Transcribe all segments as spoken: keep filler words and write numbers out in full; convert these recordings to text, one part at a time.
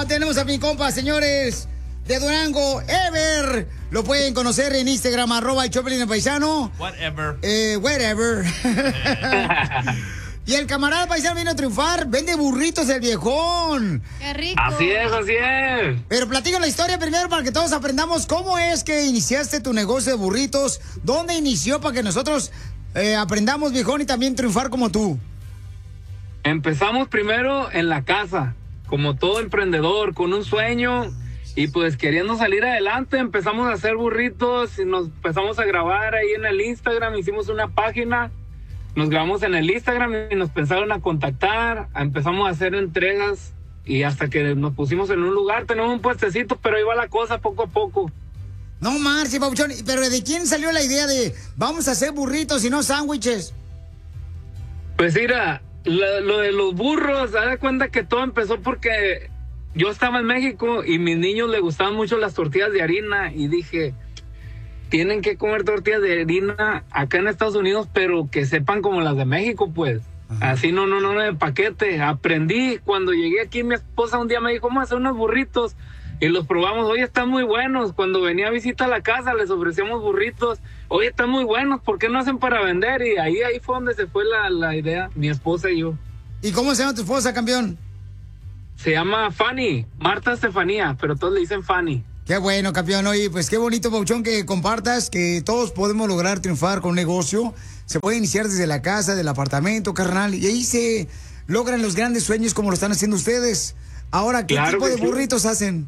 tenemos a mi compa, señores, de Durango, Ever. Lo pueden conocer en Instagram, arroba el Choplin el paisano. Whatever. Eh, whatever. Y el camarada paisano vino a triunfar. Vende burritos el viejón. ¡Qué rico! Así es, así es. Pero platica la historia primero para que todos aprendamos cómo es que iniciaste tu negocio de burritos. ¿Dónde inició para que nosotros eh, aprendamos, viejón, y también triunfar como tú? Empezamos primero en la casa, como todo emprendedor, con un sueño y pues queriendo salir adelante. Empezamos a hacer burritos y nos empezamos a grabar ahí en el Instagram. Hicimos una página, nos grabamos en el Instagram y nos pensaron a contactar. Empezamos a hacer entregas y hasta que nos pusimos en un lugar. Tenemos un puestecito, pero ahí va la cosa poco a poco. No, Marci, papuchón, pero ¿de quién salió la idea de vamos a hacer burritos y no sándwiches? Pues mira, lo, lo de los burros, haz de cuenta que todo empezó porque yo estaba en México y mis niños les gustaban mucho las tortillas de harina y dije, tienen que comer tortillas de harina acá en Estados Unidos, pero que sepan como las de México, pues. Ajá. Así no, no, no, de paquete. Aprendí, cuando llegué aquí, mi esposa un día me dijo, vamos a hacer unos burritos. Y los probamos, oye, están muy buenos. Cuando venía a visita a la casa, les ofrecíamos burritos. Oye, están muy buenos, ¿por qué no hacen para vender? Y ahí, ahí fue donde se fue la, la idea, mi esposa y yo. ¿Y cómo se llama tu esposa, campeón? Se llama Fanny, Marta Estefanía, pero todos le dicen Fanny. Qué bueno, campeón. Oye, pues qué bonito, Pauchón, que compartas que todos podemos lograr triunfar con un negocio. Se puede iniciar desde la casa, del apartamento, carnal, y ahí se logran los grandes sueños como lo están haciendo ustedes. Ahora, ¿qué Claro tipo que de sí. burritos hacen?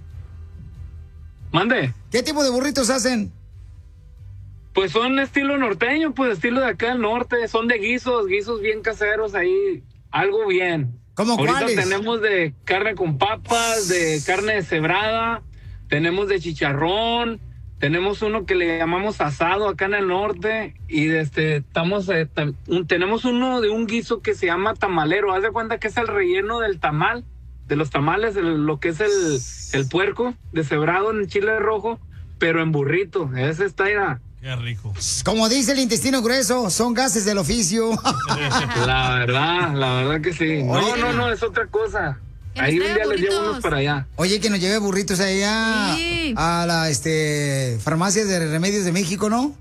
Mande. ¿Qué tipo de burritos hacen? Pues son estilo norteño, pues estilo de acá del norte, son de guisos, guisos bien caseros ahí, algo bien. ¿Cómo Ahorita cuáles? tenemos de carne con papas, de carne deshebrada, tenemos de chicharrón, tenemos uno que le llamamos asado acá en el norte y este estamos eh, tam- un- tenemos uno de un guiso que se llama tamalero. Haz de cuenta que es el relleno del tamal, de los tamales, el- lo que es el, el puerco deshebrado en chile rojo, pero en burrito. Ese está ya. Qué rico. Como dice el intestino grueso, son gases del oficio. La verdad, la verdad que sí. No, Oye. no, no, es otra cosa. Que Ahí nos un traiga día les llevo burritos. unos para allá. Oye, que nos lleve burritos allá Sí. a la este farmacia de remedios de México, ¿no?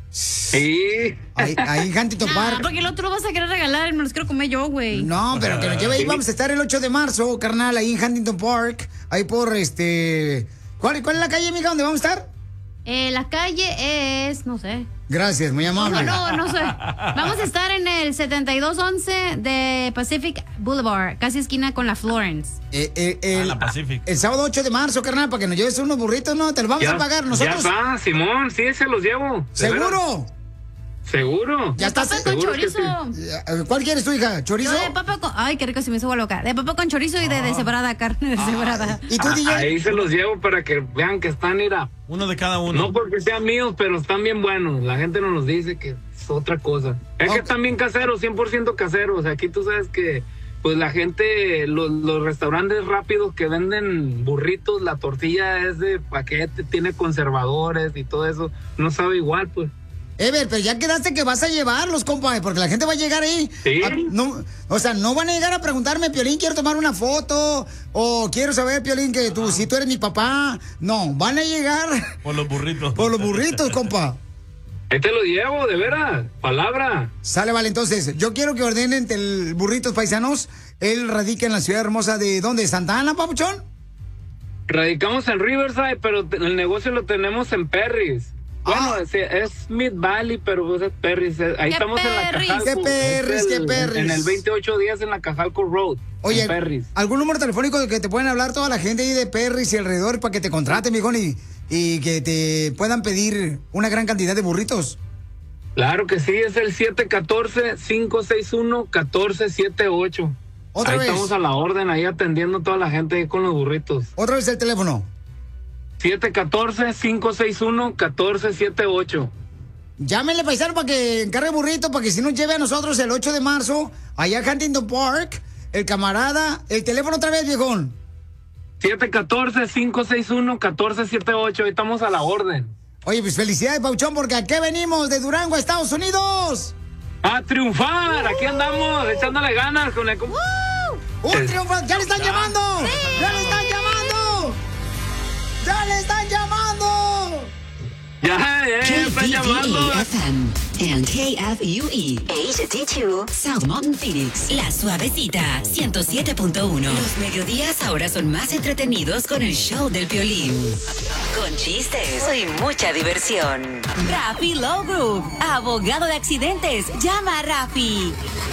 Sí. Ahí, ahí en Huntington Nah, Park. porque el otro lo vas a querer regalar y me los quiero comer yo, güey. No, pero que nos lleve ahí. Vamos a estar el ocho de marzo, carnal, ahí en Huntington Park. Ahí por este. ¿Cuál, cuál es la calle, mija, donde vamos a estar? Eh, la calle es, no sé. Gracias, muy amable. No, no, no sé. Vamos a estar en el setenta y dos once de Pacific Boulevard, casi esquina con la Florence. Eh, eh, A el, la Pacific. el sábado ocho de marzo, carnal, para que nos lleves unos burritos, ¿no? Te los vamos Ya, a pagar ya nosotros. está, Simón, sí, se los llevo. de ¿Seguro? veras. Seguro. Ya De está. papa con seguro que chorizo. Eh, ¿Cuál quieres tu hija? ¿Chorizo? Yo de papa con... Ay, qué rico, se me hizo agua loca. De papa con chorizo y de deshebrada, carne deshebrada. ¿Y tú, Ah, D J? ahí se los llevo para que vean que están, mira, Uno de cada uno. no porque sean míos, pero están bien buenos. La gente no nos dice que es otra cosa. Es Ok. que están bien caseros, cien por ciento caseros. Aquí tú sabes que, pues la gente, los, los restaurantes rápidos que venden burritos, la tortilla es de paquete, tiene conservadores y todo eso. No sabe igual, pues. Ever, pero ya quedaste que vas a llevarlos, compa, porque la gente va a llegar ahí. Sí. a- no, o sea, no van a llegar a preguntarme, Piolín, quiero tomar una foto, o quiero saber, Piolín, que tú, si tú eres mi papá. No, van a llegar Por los burritos. por los burritos, compa. Ahí te lo llevo, de veras, palabra. Sale, vale, entonces, yo quiero que ordenen el burritos paisanos. Él radica en la ciudad hermosa de, ¿dónde? ¿Santa Ana, papuchón? Radicamos en Riverside, pero te- el negocio lo tenemos en Perris. Bueno, Ah. es, es Mid Valley, pero pues es Perris. es- Ahí ¿Qué estamos en la Perris? Cajalco. ¿Qué Perris? Es ¿Qué el- Perris? En el veintiocho días en la Cajalco Road. Oye, en Perris. ¿algún número telefónico de que te pueden hablar toda la gente ahí de Perris y alrededor para que te contraten, mijón, y, y que te puedan pedir una gran cantidad de burritos? Claro que sí, es el siete uno cuatro, cinco seis uno, uno cuatro siete ocho. Otra ahí vez. estamos a la orden, ahí atendiendo a toda la gente ahí con los burritos. Otra vez el teléfono. siete uno cuatro, cinco seis uno, uno cuatro siete ocho. Llámenle, paisano, para que encargue burrito, para que si nos lleve a nosotros el ocho de marzo, allá a Huntington Park, el camarada, el teléfono otra vez, viejón. siete uno cuatro, cinco seis uno, uno cuatro siete ocho, ahí estamos a la orden. Oye, pues felicidades, Pauchón, porque aquí venimos de Durango, Estados Unidos. ¡A triunfar! Aquí andamos, echándole ganas con el... com- ¡Un triunfo! ¡Ya le están llamando! ¡Ya le están llamando! ¡Ya le están llamando! Ya, ya, ya están llamando. F M and K F U E H D dos South Mountain Phoenix. La Suavecita ciento siete punto uno. Los mediodías ahora son más entretenidos con el show del Piolín. Con chistes y mucha diversión. Rafi Low Group, abogado de accidentes. Llama a Rafi.